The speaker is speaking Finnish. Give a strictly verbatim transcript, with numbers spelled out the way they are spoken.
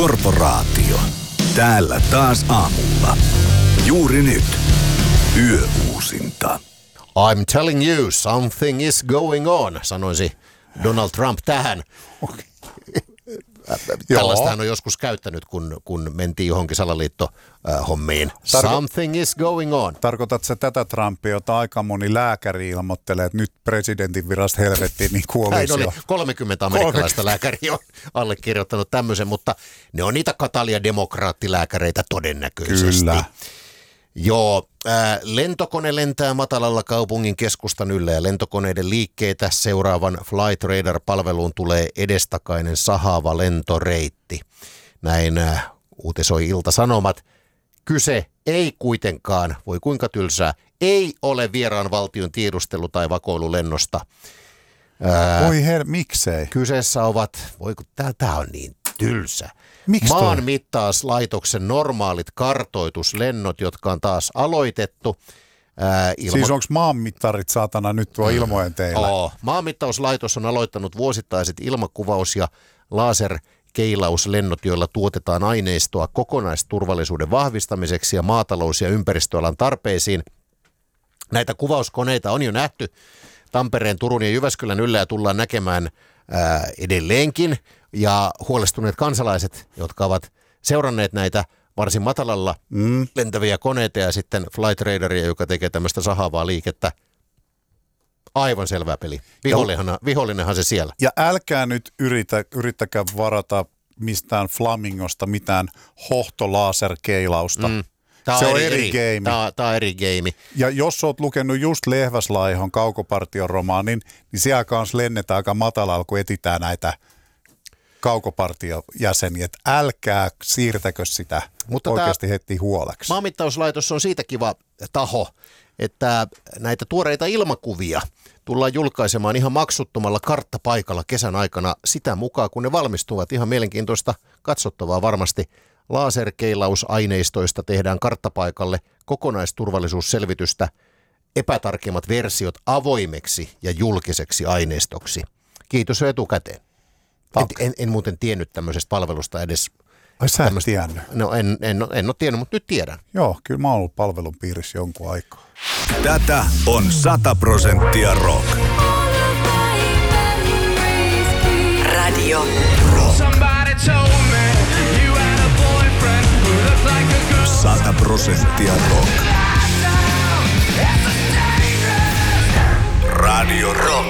Korporaatio. Täällä taas aamulla. Juuri nyt. Yöuusinta. I'm telling you, something is going on, sanoisi Donald Trump tähän. Okay. Tällaistahan on joskus käyttänyt, kun, kun mentiin johonkin salaliitto-hommiin. Tarko- Something is going on. Tarkoitatko sä tätä Trumpia, jota aika moni lääkäri ilmoittelee, että nyt presidentin virasta helvettiin, niin kuin olisi oli jo. kolmekymmentä amerikkalaista lääkäriä on allekirjoittanut tämmöisen, mutta ne on niitä katalia demokraattilääkäreitä todennäköisesti. Kyllä. Joo, äh, lentokone lentää matalalla kaupungin keskustan yllä ja lentokoneiden liikkeitä seuraavan Flight Radar-palveluun tulee edestakainen sahaava lentoreitti. Näin äh, uutisoi Ilta-Sanomat. Kyse ei kuitenkaan, voi kuinka tylsää, ei ole vieraan valtion tiedustelu- tai vakoilulennosta. Äh, Voi her, miksei? Kyseessä ovat, voiko, tää on niin tylsä. Miks Maanmittauslaitoksen normaalit kartoituslennot, jotka on taas aloitettu. Ää, ilmo... Siis onko maanmittarit saatana nyt tuo ilmojen teillä? Oo. Maanmittauslaitos on aloittanut vuosittaiset ilmakuvaus- ja laserkeilauslennot, joilla tuotetaan aineistoa kokonaisturvallisuuden vahvistamiseksi ja maatalous- ja ympäristöalan tarpeisiin. Näitä kuvauskoneita on jo nähty Tampereen, Turun ja Jyväskylän yllä ja tullaan näkemään ää, edelleenkin. Ja huolestuneet kansalaiset, jotka ovat seuranneet näitä varsin matalalla mm. lentäviä koneita ja sitten Flight Radaria, joka tekee tämmöistä sahaavaa liikettä. Aivan selvä peli. Vihollinenhan, vihollinenhan se siellä. Ja älkää nyt yritä, yrittäkää varata mistään Flamingosta mitään hohtolaaserkeilausta. Mm. Tämä se on on eri, eri game. Tämä, tämä on eri game. Ja jos oot lukenut just Lehväslaihon Kaukopartion romaanin, niin siellä kanssa lennetään aika matalalla, kun etsitään näitä Kaukopartiojäseniä, että älkää siirtäkö sitä mutta oikeasti heti huoleksi. Maanmittauslaitos on siitä kiva taho, että näitä tuoreita ilmakuvia tullaan julkaisemaan ihan maksuttomalla karttapaikalla kesän aikana sitä mukaan, kun ne valmistuvat. Ihan mielenkiintoista katsottavaa varmasti. Laserkeilausaineistoista tehdään karttapaikalle kokonaisturvallisuusselvitystä, epätarkemmat versiot avoimeksi ja julkiseksi aineistoksi. Kiitos jo etukäteen. En, en, en muuten tiennyt tämmöisestä palvelusta edes. Ai sä et tiennyt? No en, en, en ole tiennyt, mutta nyt tiedän. Joo, kyllä mä oon ollut palvelun piirissä jonkun aikaa. Tätä on sata prosenttia rock. Radio Rock. Sata prosenttia rock. Radio Rock.